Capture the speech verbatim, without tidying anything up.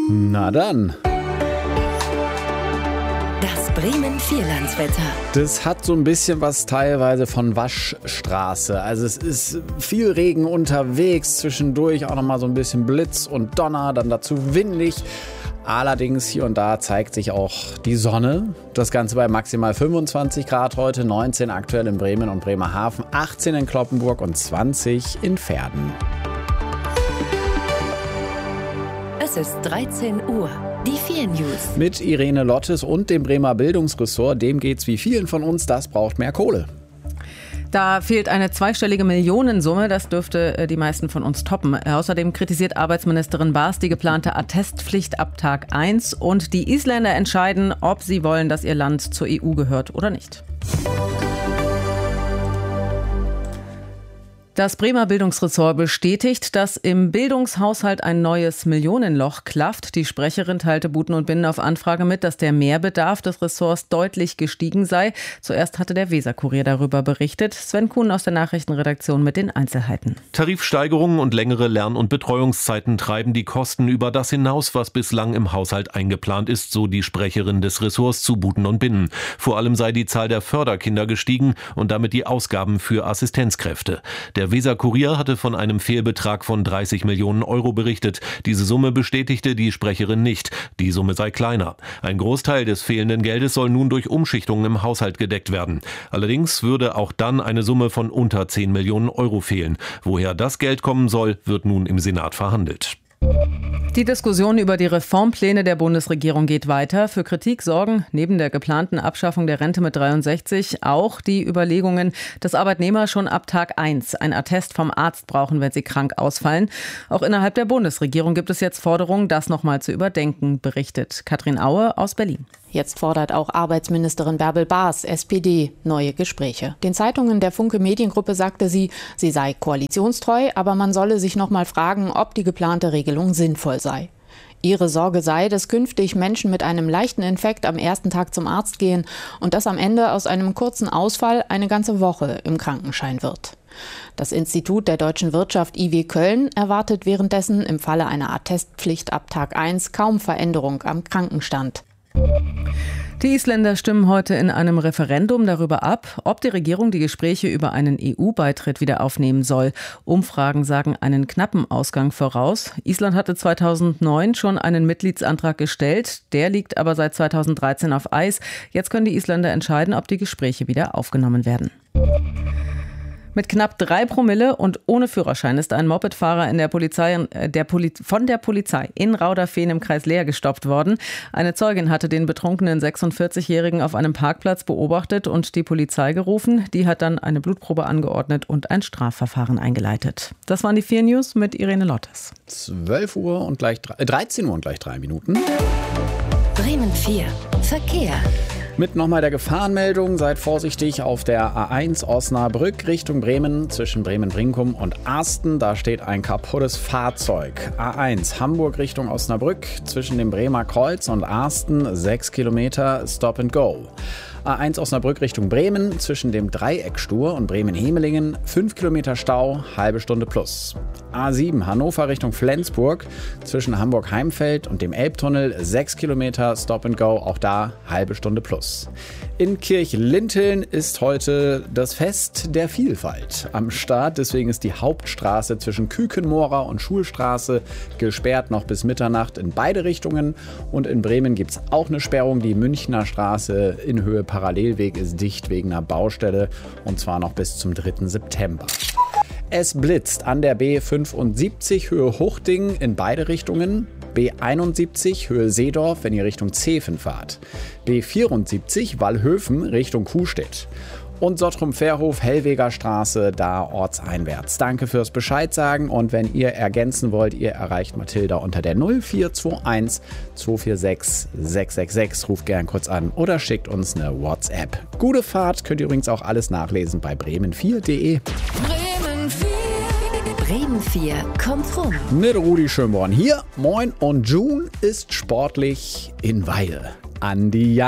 Na dann. Das Bremen-Vierlandswetter. Das hat so ein bisschen was teilweise von Waschstraße. Also es ist viel Regen unterwegs, zwischendurch auch nochmal so ein bisschen Blitz und Donner, dann dazu windig. Allerdings hier und da zeigt sich auch die Sonne. Das Ganze bei maximal fünfundzwanzig Grad heute, neunzehn aktuell in Bremen und Bremerhaven, achtzehn in Cloppenburg und zwanzig in Verden. Es ist dreizehn Uhr. Die vier News. Mit Irene Lottes und dem Bremer Bildungsressort, dem geht's wie vielen von uns, das braucht mehr Kohle. Da fehlt eine zweistellige Millionensumme, das dürfte die meisten von uns toppen. Außerdem kritisiert Arbeitsministerin Baas die geplante Attestpflicht ab Tag eins und die Isländer entscheiden, ob sie wollen, dass ihr Land zur E U gehört oder nicht. Das Bremer Bildungsressort bestätigt, dass im Bildungshaushalt ein neues Millionenloch klafft. Die Sprecherin teilte Buten und Binnen auf Anfrage mit, dass der Mehrbedarf des Ressorts deutlich gestiegen sei. Zuerst hatte der Weser-Kurier darüber berichtet. Sven Kuhn aus der Nachrichtenredaktion mit den Einzelheiten. Tarifsteigerungen und längere Lern- und Betreuungszeiten treiben die Kosten über das hinaus, was bislang im Haushalt eingeplant ist, so die Sprecherin des Ressorts zu Buten und Binnen. Vor allem sei die Zahl der Förderkinder gestiegen und damit die Ausgaben für Assistenzkräfte. Der Der Weser-Kurier hatte von einem Fehlbetrag von dreißig Millionen Euro berichtet. Diese Summe bestätigte die Sprecherin nicht. Die Summe sei kleiner. Ein Großteil des fehlenden Geldes soll nun durch Umschichtungen im Haushalt gedeckt werden. Allerdings würde auch dann eine Summe von unter zehn Millionen Euro fehlen. Woher das Geld kommen soll, wird nun im Senat verhandelt. Die Diskussion über die Reformpläne der Bundesregierung geht weiter. Für Kritik sorgen neben der geplanten Abschaffung der Rente mit dreiundsechzig auch die Überlegungen, dass Arbeitnehmer schon ab Tag eins ein Attest vom Arzt brauchen, wenn sie krank ausfallen. Auch innerhalb der Bundesregierung gibt es jetzt Forderungen, das nochmal zu überdenken, berichtet Katrin Aue aus Berlin. Jetzt fordert auch Arbeitsministerin Bärbel Baas, S P D, neue Gespräche. Den Zeitungen der Funke Mediengruppe sagte sie, sie sei koalitionstreu, aber man solle sich noch mal fragen, ob die geplante Regelung sinnvoll sei. Ihre Sorge sei, dass künftig Menschen mit einem leichten Infekt am ersten Tag zum Arzt gehen und dass am Ende aus einem kurzen Ausfall eine ganze Woche im Krankenschein wird. Das Institut der deutschen Wirtschaft I W Köln erwartet währenddessen im Falle einer Attestpflicht ab Tag eins kaum Veränderung am Krankenstand. Die Isländer stimmen heute in einem Referendum darüber ab, ob die Regierung die Gespräche über einen E U-Beitritt wieder aufnehmen soll. Umfragen sagen einen knappen Ausgang voraus. Island hatte zweitausendneun schon einen Mitgliedsantrag gestellt. Der liegt aber seit zweitausenddreizehn auf Eis. Jetzt können die Isländer entscheiden, ob die Gespräche wieder aufgenommen werden. Mit knapp drei Promille und ohne Führerschein ist ein Mopedfahrer in der Polizei, der Poli- von der Polizei in Rauderfehn im Kreis Leer gestoppt worden. Eine Zeugin hatte den betrunkenen sechsundvierzigjährigen auf einem Parkplatz beobachtet und die Polizei gerufen. Die hat dann eine Blutprobe angeordnet und ein Strafverfahren eingeleitet. Das waren die vier News mit Irene Lottes. zwölf Uhr und gleich drei, dreizehn Uhr und gleich drei Minuten. Bremen vier. Verkehr. Mit nochmal der Gefahrenmeldung, seid vorsichtig auf der A eins Osnabrück Richtung Bremen zwischen Bremen-Brinkum und Arsten. Da steht ein kaputtes Fahrzeug. A eins Hamburg Richtung Osnabrück zwischen dem Bremer Kreuz und Arsten, sechs Kilometer Stop and Go. A eins Osnabrück Richtung Bremen zwischen dem Dreieckstur und Bremen-Hemelingen, fünf Kilometer Stau, halbe Stunde plus. A sieben Hannover Richtung Flensburg zwischen Hamburg-Heimfeld und dem Elbtunnel, sechs Kilometer Stop and Go, auch da halbe Stunde plus. In Kirchlinteln ist heute das Fest der Vielfalt am Start. Deswegen ist die Hauptstraße zwischen Kükenmorer und Schulstraße gesperrt noch bis Mitternacht in beide Richtungen. Und in Bremen gibt es auch eine Sperrung. Die Münchner Straße in Höhe Parallelweg ist dicht wegen einer Baustelle und zwar noch bis zum dritten September. Es blitzt an der B fünfundsiebzig Höhe Huchting in beide Richtungen. B einundsiebzig Höhe Seedorf, wenn ihr Richtung Zeven fahrt. B vierundsiebzig Wallhöfen Richtung Kuhstedt. Und Sottrum-Verhof, Hellweger Straße, da ortseinwärts. Danke fürs Bescheid sagen und wenn ihr ergänzen wollt, ihr erreicht Mathilda unter der null vier zwei eins zwei vier sechs sechs sechs sechs. Ruft gern kurz an oder schickt uns eine WhatsApp. Gute Fahrt, könnt ihr übrigens auch alles nachlesen bei bremen vier punkt de. Bremen vier. Bremen vier kommt rum. Mit Rudi Schönborn hier. Moin und June ist sportlich in Weil. Andi